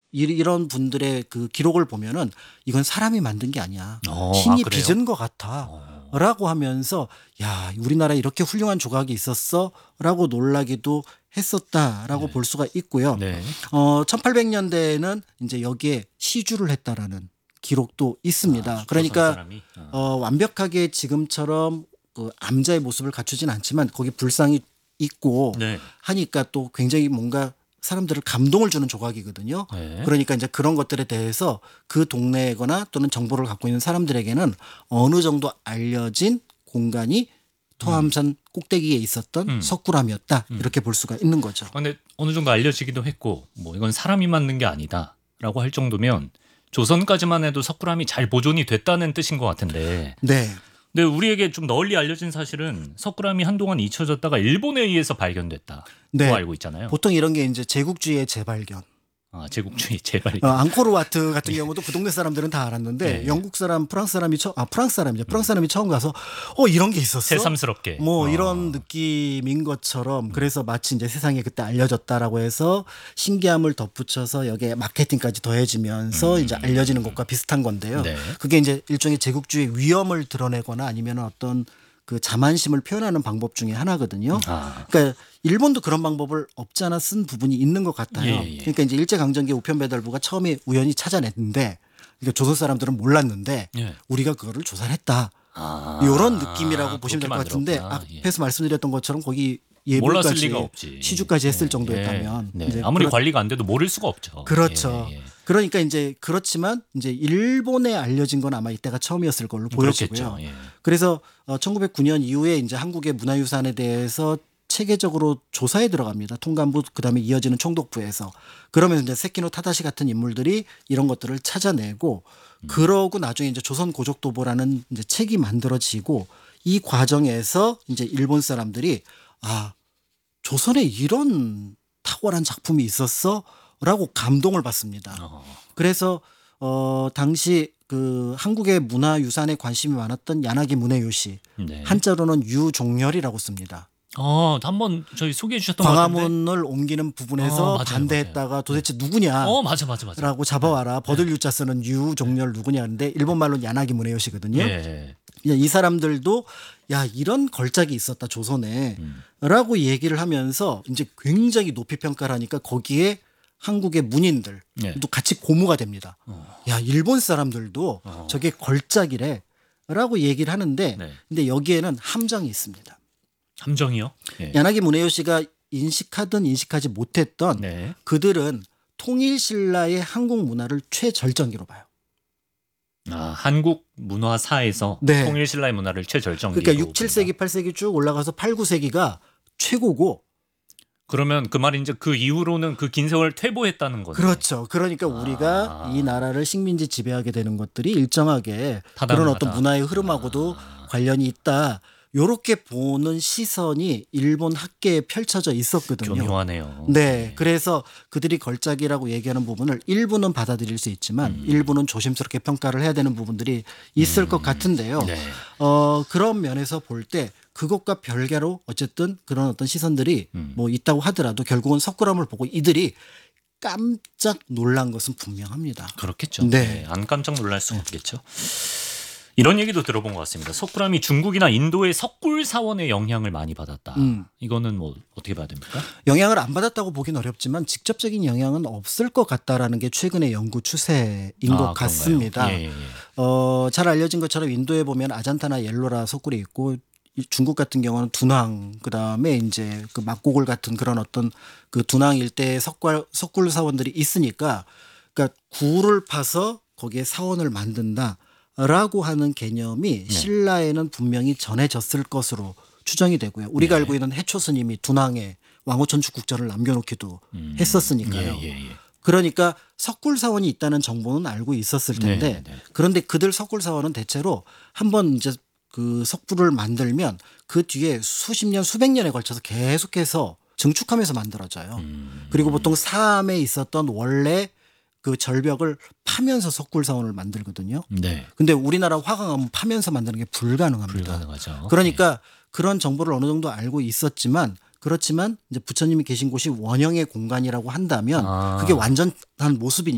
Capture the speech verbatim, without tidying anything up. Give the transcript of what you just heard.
이- 이런 분들의 그 기록을 보면은 이건 사람이 만든 게 아니야. 어, 신이 아, 그래요? 빚은 것 같아. 어. 라고 하면서 야, 우리나라에 이렇게 훌륭한 조각이 있었어? 라고 놀라기도 했었다라고 네. 볼 수가 있고요. 네. 어, 천팔백 년대에는 이제 여기에 시주를 했다라는 기록도 있습니다. 아, 그러니까 조선 사람이? 어. 어, 완벽하게 지금처럼 그 암자의 모습을 갖추진 않지만 거기 불상이 있고 네. 하니까 또 굉장히 뭔가 사람들을 감동을 주는 조각이거든요. 네. 그러니까 이제 그런 것들에 대해서 그 동네거나 또는 정보를 갖고 있는 사람들에게는 어느 정도 알려진 공간이 토암산 꼭대기에 있었던 음. 석굴암이었다. 이렇게 볼 수가 있는 거죠. 아, 근데 어느 정도 알려지기도 했고 뭐 이건 사람이 만든 게 아니다라고 할 정도면 조선까지만 해도 석굴암이 잘 보존이 됐다는 뜻인 것 같은데 네. 근데 우리에게 좀 널리 알려진 사실은 석굴암이 한동안 잊혀졌다가 일본에 의해서 발견됐다고 네. 알고 있잖아요. 보통 이런 게 이제 제국주의의 재발견. 아, 제국주의 재발. 어, 앙코르와트 같은 경우도 그 동네 사람들은 다 알았는데 네. 영국 사람, 프랑스 사람이 처, 아 프랑스 사람이죠. 프랑스 사람이 처음 가서 어 이런 게 있었어. 새삼스럽게. 뭐 어. 이런 느낌인 것처럼 그래서 마치 이제 세상에 그때 알려졌다라고 해서 신기함을 덧붙여서 여기에 마케팅까지 더해지면서 음. 이제 알려지는 것과 비슷한 건데요. 네. 그게 이제 일종의 제국주의 위험을 드러내거나 아니면 어떤 그 자만심을 표현하는 방법 중에 하나거든요. 아. 그러니까 일본도 그런 방법을 없지 않아 쓴 부분이 있는 것 같아요. 예, 예. 그러니까 이제 일제강점기 우편배달부가 처음에 우연히 찾아냈는데 그러니까 조선 사람들은 몰랐는데 예. 우리가 그거를 조사를 했다. 아. 이런 느낌이라고 보시면 될 것 그렇게 같은데 만들었구나. 예. 앞에서 말씀드렸던 것처럼 거기 몰랐을 예보까지 리가 없지. 시주까지 했을 예, 정도였다면 예. 네. 이제 아무리 그렇- 관리가 안 돼도 모를 수가 없죠. 그렇죠. 예, 예. 그러니까 이제 그렇지만 이제 일본에 알려진 건 아마 이때가 처음이었을 걸로 보여지고요. 그렇겠죠. 예. 그래서 천구백구 년 이후에 이제 한국의 문화유산에 대해서 체계적으로 조사에 들어갑니다. 통감부 그다음에 이어지는 총독부에서. 그러면서 이제 세키노 타다시 같은 인물들이 이런 것들을 찾아내고 그러고 나중에 이제 조선 고족도보라는 이제 책이 만들어지고 이 과정에서 이제 일본 사람들이 아, 조선에 이런 탁월한 작품이 있었어라고 감동을 받습니다. 어. 그래서 어 당시 그 한국의 문화유산에 관심이 많았던 야나기 문해요시 네. 한자로는 유종렬이라고 씁니다. 어, 한번 저희 소개해 주셨던 것 같은데. 광화문을 옮기는 부분에서 어, 맞아요, 반대했다가 맞아요. 도대체 누구냐? 어, 맞아 맞아 맞아. 라고 잡아와라. 버들 유자 쓰는 유종렬 누구냐 하는데 일본 말로는 야나기 문해요시거든요. 예. 이 사람들도 야 이런 걸작이 있었다 조선에 음. 라고 얘기를 하면서 이제 굉장히 높이 평가를 하니까 거기에 한국의 문인들도 네. 같이 고무가 됩니다. 어. 야 일본 사람들도 어. 저게 걸작이래 라고 얘기를 하는데 네. 근데 여기에는 함정이 있습니다. 함정이요? 예. 야나기 문해요시가 인식하든 인식하지 못했던 네. 그들은 통일신라의 한국 문화를 최절정기로 봐요. 아, 한국 문화사에서 네. 통일신라의 문화를 최절정기로. 그러니까 육, 칠 본다. 세기, 팔 세기 쭉 올라가서 팔, 구 세기가 최고고 그러면 그 말이 이제 그 이후로는 그 긴 세월 퇴보했다는 거죠. 그렇죠. 그러니까 우리가 아. 이 나라를 식민지 지배하게 되는 것들이 일정하게 타당하다. 그런 어떤 문화의 흐름하고도 아. 관련이 있다. 요렇게 보는 시선이 일본 학계에 펼쳐져 있었거든요. 교묘하네요. 네. 그래서 그들이 걸작이라고 얘기하는 부분을 일부는 받아들일 수 있지만 음. 일부는 조심스럽게 평가를 해야 되는 부분들이 있을 것 같은데요. 네. 어, 그런 면에서 볼 때 그것과 별개로 어쨌든 그런 어떤 시선들이 음. 뭐 있다고 하더라도 결국은 석굴암을 보고 이들이 깜짝 놀란 것은 분명합니다. 그렇겠죠. 네. 네, 안 깜짝 놀랄 수가 없겠죠. 이런 얘기도 들어본 것 같습니다. 석굴암이 중국이나 인도의 석굴 사원의 영향을 많이 받았다. 음. 이거는 뭐 어떻게 봐야 됩니까? 영향을 안 받았다고 보긴 어렵지만 직접적인 영향은 없을 것 같다라는 게 최근의 연구 추세인 것 아, 그런가요? 같습니다. 예, 예, 예. 어, 잘 알려진 것처럼 인도에 보면 아잔타나 옐로라 석굴이 있고 이 중국 같은 경우는 두낭 그다음에 이제 그 막고골 같은 그런 어떤 그 두낭 일대의 석굴 석굴 사원들이 있으니까 그러니까 굴을 파서 거기에 사원을 만든다라고 하는 개념이 네. 신라에는 분명히 전해졌을 것으로 추정이 되고요. 우리가 네. 알고 있는 해초 스님이 두낭에 왕호천 축국전을 남겨놓기도 음. 했었으니까요. 예, 예, 예. 그러니까 석굴 사원이 있다는 정보는 알고 있었을 텐데 네, 네. 그런데 그들 석굴 사원은 대체로 한번 이제 그 석굴을 만들면 그 뒤에 수십 년 수백 년에 걸쳐서 계속해서 증축하면서 만들어져요. 음. 그리고 보통 사암에 있었던 원래 그 절벽을 파면서 석굴 사원을 만들거든요. 네. 근데 우리나라 화강암은 파면서 만드는 게 불가능합니다. 불가능하죠. 그러니까 그런 정보를 어느 정도 알고 있었지만 그렇지만 이제 부처님이 계신 곳이 원형의 공간이라고 한다면 아. 그게 완전한 모습이니